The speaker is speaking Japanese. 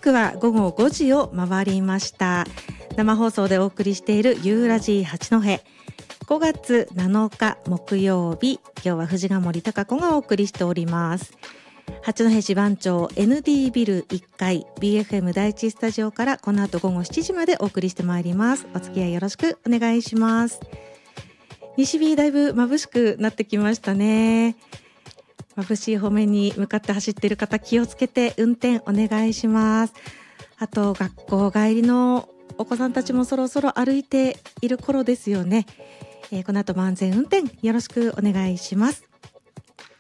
刻は午後5時を回りました。生放送でお送りしているユーラジー八戸、5月7日木曜日、今日は藤ヶ森貴子がお送りしております。八戸市番町 ND ビル1階 BFM 第一スタジオからこの後午後7時までお送りしてまいります。お付き合いよろしくお願いします。西日だいぶ眩しくなってきましたね。眩しい方面に向かって走っている方、気をつけて運転お願いします。あと学校帰りのお子さんたちもそろそろ歩いている頃ですよね。この後も安全運転よろしくお願いします。